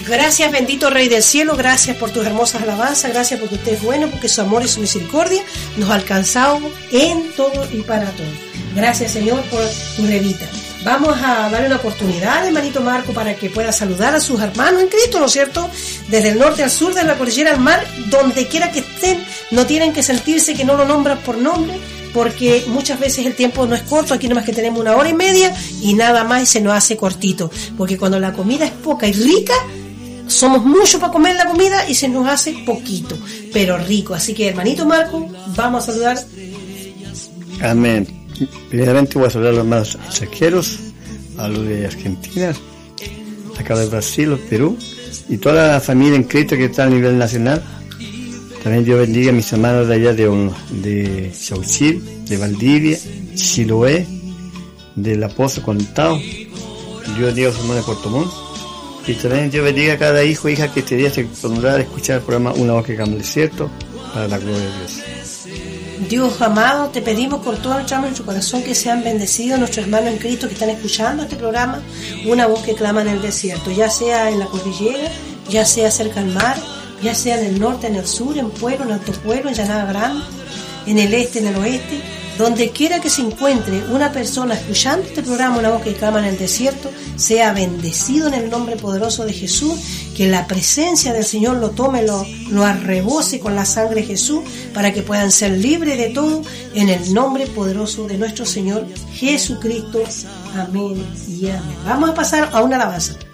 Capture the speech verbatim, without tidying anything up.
Gracias, bendito Rey del Cielo, gracias por tus hermosas alabanzas, gracias porque usted es bueno, porque su amor y su misericordia nos ha alcanzado en todo y para todo. Gracias, Señor, por tu revita. Vamos a darle una oportunidad, hermanito Marco, para que pueda saludar a sus hermanos en Cristo, ¿no es cierto? Desde el norte al sur, de la cordillera al mar, donde quiera que estén, no tienen que sentirse que no lo nombran por nombre, porque muchas veces el tiempo no es corto, aquí nomás que tenemos una hora y media y nada más y se nos hace cortito, porque cuando la comida es poca y rica, somos muchos para comer la comida y se nos hace poquito, pero rico. Así que, hermanito Marco, vamos a saludar. Amén. Primeramente voy a saludar a los hermanos extranjeros, a los de Argentina, acá de Brasil, Perú, y toda la familia en Cristo que está a nivel nacional. También Dios bendiga a mis hermanos de allá de, de Chauchil, de Valdivia, Chiloé, del Apóstol Contado. Dios bendiga a los hermanos de Puerto Montt. Y también Dios bendiga a cada hijo e hija que este día se pondrá a escuchar el programa Una Voz que Cambia el Desierto, para la gloria de Dios. Dios amado, te pedimos con todo nuestro alma y nuestro corazón que sean bendecidos nuestros hermanos en Cristo que están escuchando este programa, Una Voz que Clama en el Desierto, ya sea en la cordillera, ya sea cerca al mar, ya sea en el norte, en el sur, en Pueblo, en Alto Pueblo, en Llanada Grande, en el este, en el oeste, donde quiera que se encuentre una persona escuchando este programa, Una Voz que Clama en el Desierto, sea bendecido en el nombre poderoso de Jesús, que la presencia del Señor lo tome, lo, lo arrebose con la sangre de Jesús, para que puedan ser libres de todo, en el nombre poderoso de nuestro Señor Jesucristo. Amén y amén. Vamos a pasar a una alabanza.